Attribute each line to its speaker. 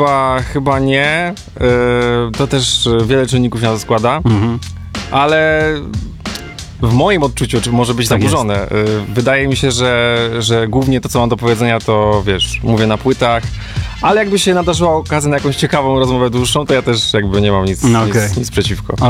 Speaker 1: chyba nie. To też wiele czynników na to składa. Ale w moim odczuciu, czy może być zaburzone, wydaje mi się, że głównie to, co mam do powiedzenia, to wiesz, mówię na płytach, ale jakby się nadarzyła okazja na jakąś ciekawą rozmowę dłuższą, to ja też jakby nie mam nic przeciwko.